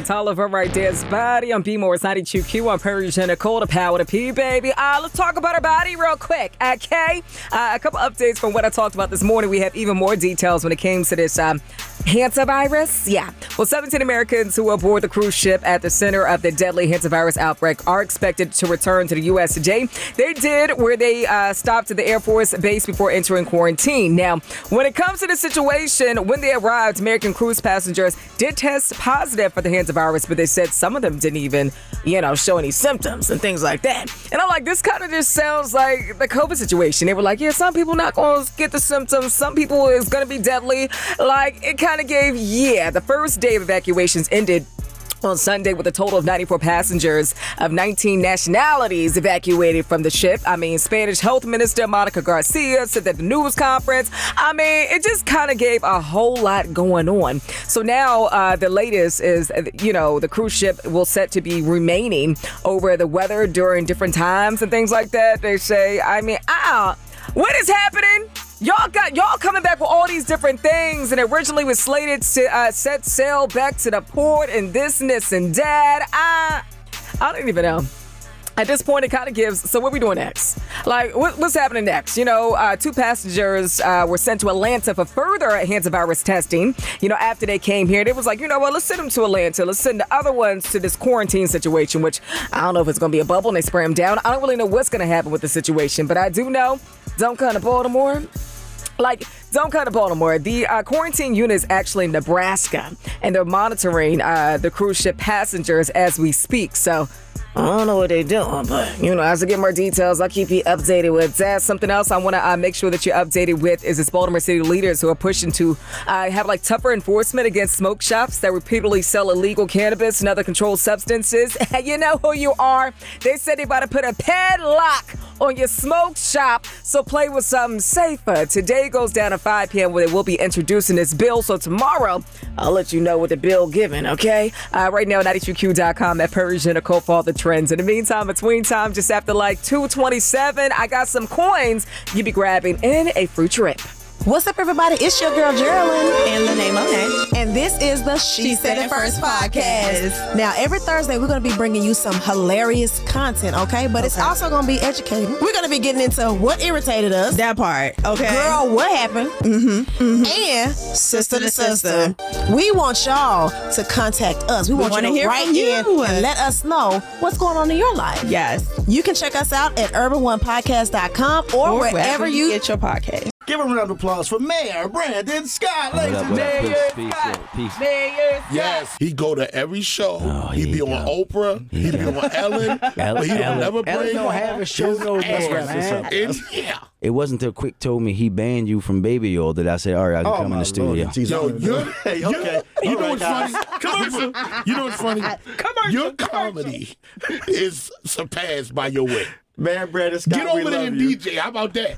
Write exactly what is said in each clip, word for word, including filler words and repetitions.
Don Tolliver right there's body on B Moore's ninety-two Q on Persian Nicole, the power to P, baby. Uh, let's talk about our body real quick, okay? Uh, a couple updates from what I talked about this morning. We have even more details when it came to this um, hantavirus. Yeah. Well, seventeen Americans who were aboard the cruise ship at the center of the deadly hantavirus outbreak are expected to return to the U S today. They did where they uh, stopped at the Air Force base before entering quarantine. Now, when it comes to the situation, when they arrived, American cruise passengers did test positive for the hantavirus, but they said some of them didn't even, you know, show any symptoms and things like that. And I'm like, this kind of just sounds like the COVID situation. They were like, yeah, some people not going to get the symptoms. Some people is going to be deadly. Like, it kind of gave, yeah, the first day of evacuations ended on Sunday with a total of ninety-four passengers of nineteen nationalities evacuated from the ship. I mean, Spanish Health Minister Monica Garcia said at the news conference. I mean, it just kind of gave a whole lot going on. So now uh, the latest is, you know, the cruise ship will set to be remaining over the weather during different times and things like that. They say, I mean, ah, what is happening? Y'all got y'all coming back with all these different things, and originally was slated to uh, set sail back to the port and this and this and that. I I don't even know. At this point, it kind of gives. So what are we doing next? Like, what, what's happening next? You know, uh, two passengers uh, were sent to Atlanta for further hantavirus testing. You know, after they came here, they was like, you know what? Let's send them to Atlanta. Let's send the other ones to this quarantine situation, which I don't know if it's going to be a bubble and they spray them down. I don't really know what's going to happen with the situation, but I do know. Don't come to Baltimore. Like, don't come to Baltimore. The uh, quarantine unit is actually in Nebraska, and they're monitoring uh, the cruise ship passengers as we speak. So I don't know what they're doing, but, you know, as I get more details, I'll keep you updated with that. Something else I want to uh, make sure that you're updated with is this Baltimore City leaders who are pushing to uh, have, like, tougher enforcement against smoke shops that repeatedly sell illegal cannabis and other controlled substances. You know who you are. They said they about to put a padlock on your smoke shop, so play with something safer. Today goes down at five p.m. where they will be introducing this bill, so tomorrow I'll let you know what the bill given, okay? Uh, right now, ninety-two Q dot com at Persian Nicole for all the trends. In the meantime, between time, just after like two twenty-seven, I got some coins you be grabbing in a fruit trip. What's up, everybody? It's your girl, Geraldine. And Lene Monet. And this is the She, she Said It First podcast. podcast. Now, every Thursday, we're going to be bringing you some hilarious content, okay? But okay. It's also going to be educating. We're going to be getting into what irritated us. That part, okay. Girl, what happened? Mm-hmm. mm-hmm. And sister to sister. We want y'all to contact us. We, we want you to write in you. and let us know what's going on in your life. Yes. You can check us out at urban one podcast dot com or, or wherever, wherever you get your podcast. Give a round of applause for Mayor Brandon Scott, ladies and gentlemen. Mayor Scott. Peace. Mayor Scott. Yes, he go to every show. Oh, he be on go. Oprah. He be on Ellen. but he don't Ellen. never bring Ellen don't have a show no more, man. And, yeah. It wasn't until Quick told me he banned you from Baby Oil that I said, all right, I can oh, come in the studio. Lord, Yo, you're, hey, okay. You, you know what's funny? Commercial. You know what's funny? Commercial. Your comedy is surpassed by your wit. Man, Brandon Scott, Get over we there love and you. D J. How about that?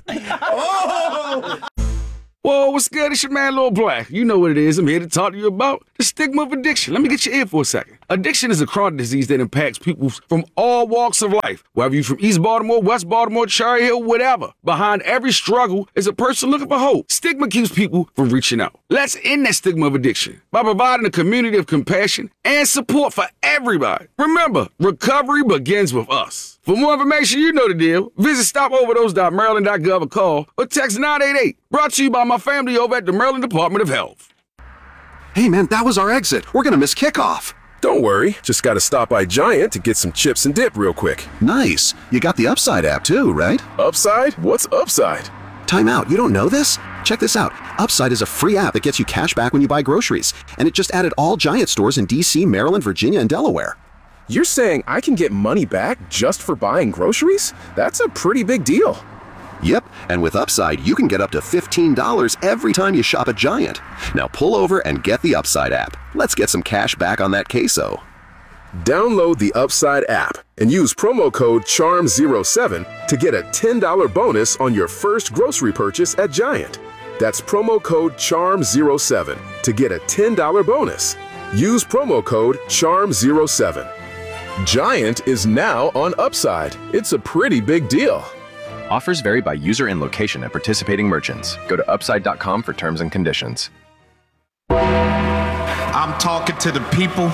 oh! Whoa, what's good? It's your man, Lil Black. You know what it is. I'm here to talk to you about the stigma of addiction. Let me get you in for a second. Addiction is a chronic disease that impacts people from all walks of life, whether you're from East Baltimore, West Baltimore, Cherry Hill, whatever. Behind every struggle is a person looking for hope. Stigma keeps people from reaching out. Let's end that stigma of addiction by providing a community of compassion and support for everybody. Remember, recovery begins with us. For more information, you know the deal. Visit stop overdose dot maryland dot gov or call or text nine eight eight. Brought to you by my family over at the Maryland Department of Health. Hey, man, that was our exit. We're going to miss kickoff. Don't worry. Just got to stop by Giant to get some chips and dip real quick. Nice. You got the Upside app too, right? Upside? What's Upside? Time out. You don't know this? Check this out. Upside is a free app that gets you cash back when you buy groceries. And it just added all Giant stores in D C, Maryland, Virginia, and Delaware. You're saying I can get money back just for buying groceries? That's a pretty big deal. Yep, and with Upside, you can get up to fifteen dollars every time you shop at Giant. Now pull over and get the Upside app. Let's get some cash back on that queso. Download the Upside app and use promo code charm zero seven to get a ten dollars bonus on your first grocery purchase at Giant. That's promo code charm zero seven to get a ten dollars bonus. Use promo code charm zero seven. Giant is now on Upside. It's a pretty big deal. Offers vary by user and location at participating merchants. Go to upside dot com for terms and conditions. I'm talking to the people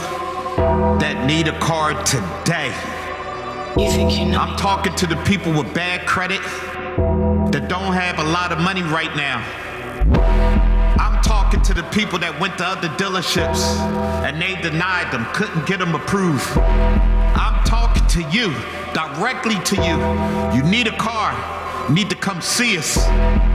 that need a car today. You think you know? I'm talking to the people with bad credit that don't have a lot of money right now. I'm talking to the people that went to other dealerships and they denied them, couldn't get them approved. I'm talking to you, directly to you. You need a car, you need to come see us.